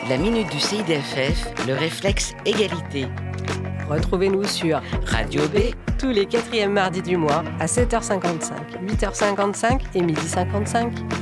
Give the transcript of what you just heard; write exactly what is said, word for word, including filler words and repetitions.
La minute du C I D F F, le réflexe égalité. Retrouvez-nous sur Radio B, tous les quatrièmes mardis du mois à sept heures cinquante-cinq, huit heures cinquante-cinq et midi cinquante-cinq.